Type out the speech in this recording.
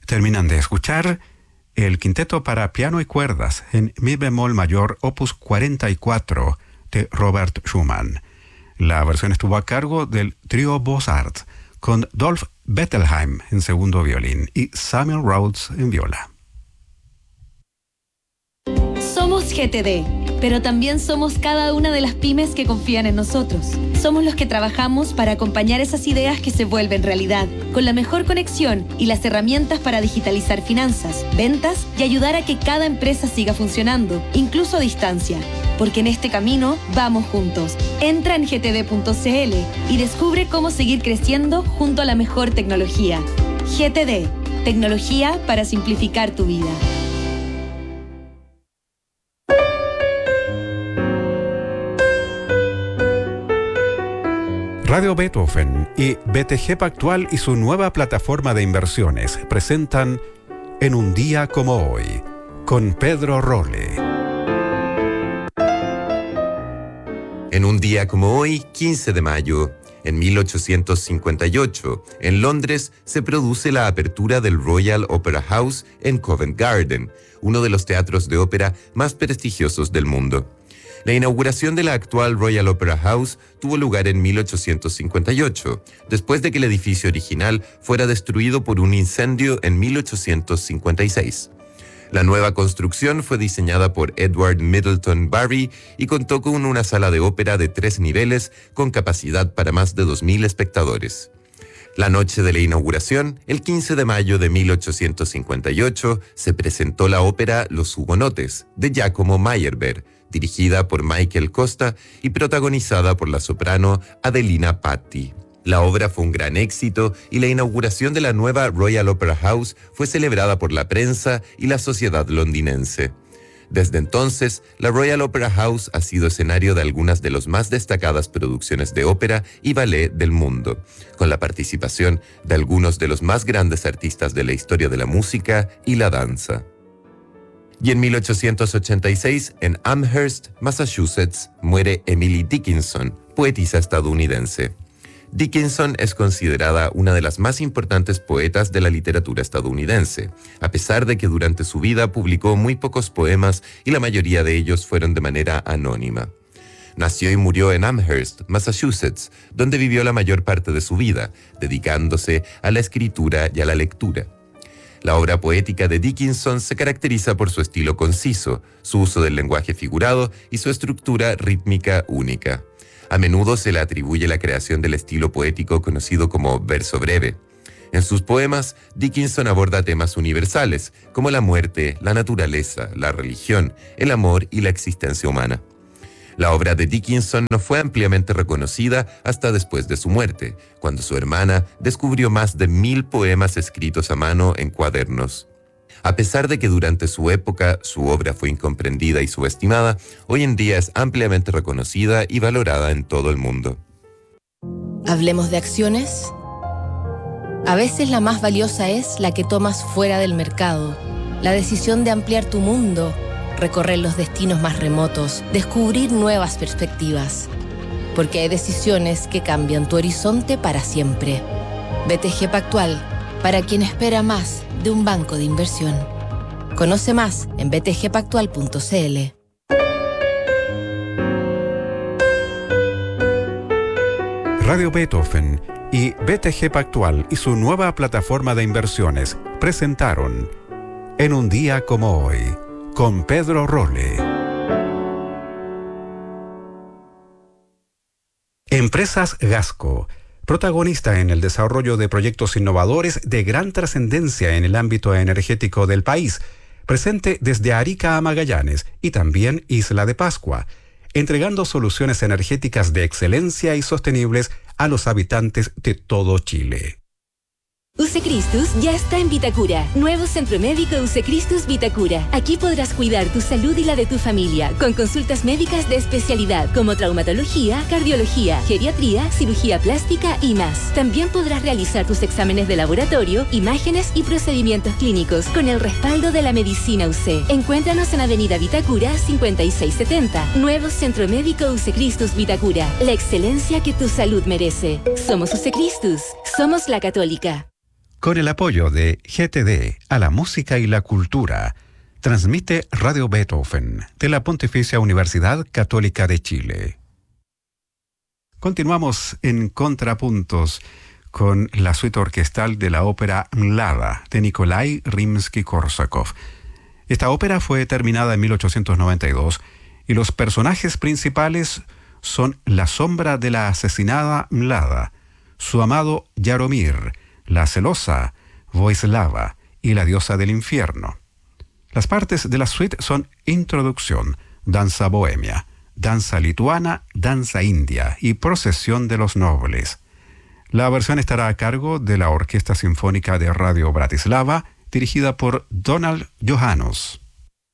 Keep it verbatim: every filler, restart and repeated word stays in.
Terminan de escuchar el quinteto para piano y cuerdas en mi bemol mayor opus cuarenta y cuatro de Robert Schumann. La versión estuvo a cargo del trío Beaux-Arts con Dolph Bettelheim en segundo violín y Samuel Rhodes en viola. Somos G T D, pero también somos cada una de las pymes que confían en nosotros. Somos los que trabajamos para acompañar esas ideas que se vuelven realidad, con la mejor conexión y las herramientas para digitalizar finanzas, ventas y ayudar a que cada empresa siga funcionando, incluso a distancia. Porque en este camino vamos juntos. Entra en g t d punto c l y descubre cómo seguir creciendo junto a la mejor tecnología. G T D, tecnología para simplificar tu vida. Radio Beethoven y B T G Pactual y su nueva plataforma de inversiones presentan En un día como hoy, con Pedro Rolle. En un día como hoy, quince de mayo, en mil ochocientos cincuenta y ocho, en Londres se produce la apertura del Royal Opera House en Covent Garden, uno de los teatros de ópera más prestigiosos del mundo. La inauguración de la actual Royal Opera House tuvo lugar en mil ochocientos cincuenta y ocho, después de que el edificio original fuera destruido por un incendio en mil ochocientos cincuenta y seis. La nueva construcción fue diseñada por Edward Middleton Barry y contó con una sala de ópera de tres niveles con capacidad para más de dos mil espectadores. La noche de la inauguración, el quince de mayo de mil ochocientos cincuenta y ocho, se presentó la ópera Los Hugonotes, de Giacomo Meyerbeer, dirigida por Michael Costa y protagonizada por la soprano Adelina Patti. La obra fue un gran éxito y la inauguración de la nueva Royal Opera House fue celebrada por la prensa y la sociedad londinense. Desde entonces, la Royal Opera House ha sido escenario de algunas de las más destacadas producciones de ópera y ballet del mundo, con la participación de algunos de los más grandes artistas de la historia de la música y la danza. Y en mil ochocientos ochenta y seis, en Amherst, Massachusetts, muere Emily Dickinson, poetisa estadounidense. Dickinson es considerada una de las más importantes poetas de la literatura estadounidense, a pesar de que durante su vida publicó muy pocos poemas y la mayoría de ellos fueron de manera anónima. Nació y murió en Amherst, Massachusetts, donde vivió la mayor parte de su vida, dedicándose a la escritura y a la lectura. La obra poética de Dickinson se caracteriza por su estilo conciso, su uso del lenguaje figurado y su estructura rítmica única. A menudo se le atribuye la creación del estilo poético conocido como verso breve. En sus poemas, Dickinson aborda temas universales, como la muerte, la naturaleza, la religión, el amor y la existencia humana. La obra de Dickinson no fue ampliamente reconocida hasta después de su muerte, cuando su hermana descubrió más de mil poemas escritos a mano en cuadernos. A pesar de que durante su época su obra fue incomprendida y subestimada, hoy en día es ampliamente reconocida y valorada en todo el mundo. ¿Hablemos de acciones? A veces la más valiosa es la que tomas fuera del mercado. La decisión de ampliar tu mundo, recorrer los destinos más remotos, descubrir nuevas perspectivas. Porque hay decisiones que cambian tu horizonte para siempre. B T G Pactual, para quien espera más de un banco de inversión. Conoce más en b t g pactual punto c l. Radio Beethoven y B T G Pactual y su nueva plataforma de inversiones presentaron En un día como hoy, con Pedro Rolle. Empresas Gasco, protagonista en el desarrollo de proyectos innovadores de gran trascendencia en el ámbito energético del país, presente desde Arica a Magallanes y también Isla de Pascua, entregando soluciones energéticas de excelencia y sostenibles a los habitantes de todo Chile. Usecristus ya está en Vitacura. Nuevo Centro Médico Usecristus Vitacura. Aquí podrás cuidar tu salud y la de tu familia, con consultas médicas de especialidad como traumatología, cardiología, geriatría, cirugía plástica y más. También podrás realizar tus exámenes de laboratorio, imágenes y procedimientos clínicos con el respaldo de la medicina U C. Encuéntranos en Avenida Vitacura cincuenta y seis setenta. Nuevo Centro Médico Usecristus Vitacura. La excelencia que tu salud merece. Somos Usecristus. Somos la Católica. Con el apoyo de G T D a la música y la cultura, transmite Radio Beethoven de la Pontificia Universidad Católica de Chile. Continuamos en Contrapuntos con la suite orquestal de la ópera Mlada de Nikolai Rimsky-Korsakov. Esta ópera fue terminada en mil ochocientos noventa y dos y los personajes principales son la sombra de la asesinada Mlada, su amado Yaromir, la celosa Voislava y la diosa del infierno. Las partes de la suite son introducción, danza bohemia, danza lituana, danza india y procesión de los nobles. La versión estará a cargo de la Orquesta Sinfónica de Radio Bratislava, dirigida por Donald Johannes.